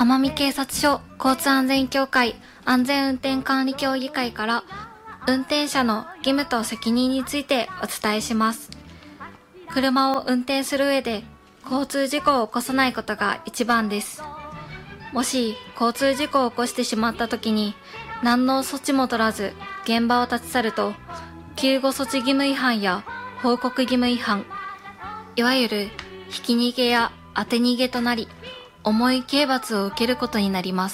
奄美警察署交通安全協会安全運転管理協議会から運転者の義務と責任についてお伝えします。車を運転する上で交通事故を起こさないことが一番です。もし交通事故を起こしてしまった時に何の措置も取らず現場を立ち去ると、救護措置義務違反や報告義務違反、いわゆるひき逃げや当て逃げとなり、重い刑罰を受けることになります。